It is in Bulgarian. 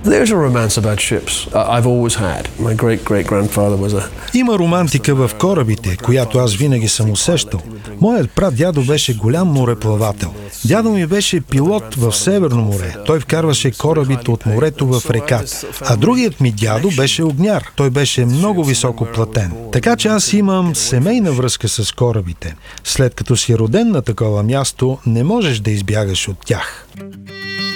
There's a romance about ships. I've always had. My great-great-grandfather was a... Има романтика в корабите, която аз винаги съм усещал. Моят прадядо беше голям мореплавател. Дядо ми беше пилот в Северно море. Той вкарваше корабите от морето в реката. А другият ми дядо беше огняр. Той беше много високо платен. Така че аз имам семейна връзка с корабите. След като си роден на такова място, не можеш да избягаш от тях.